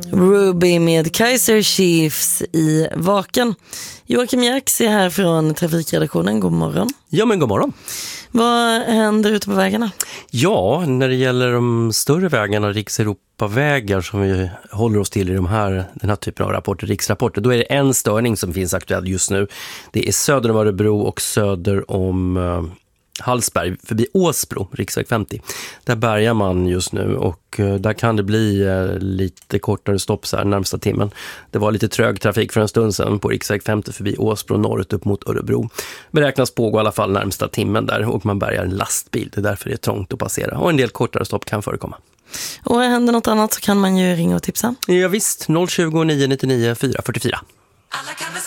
Ruby med Kaiser Chiefs i Vaken. Joakim Jax är här från trafikredaktionen. God morgon. Ja, men god morgon. Vad händer ute på vägarna? Ja, när det gäller de större vägarna, rikseuropavägar som vi håller oss till i den här typen av rapporter, riksrapporter, då är det en störning som finns aktuell just nu. Det är söder om Örebro och söder om Hallsberg, förbi Åsbro, riksväg 50. Där bärgar man just nu och där kan det bli lite kortare stopp så här närmsta timmen. Det var lite trög trafik för en stund sedan på riksväg 50 förbi Åsbro norrut upp mot Örebro. Beräknas pågå i alla fall närmsta timmen där och man bärgar en lastbil. Det är därför det är trångt att passera och en del kortare stopp kan förekomma. Och händer något annat så kan man ju ringa och tipsa. Ja visst, 020 999 444.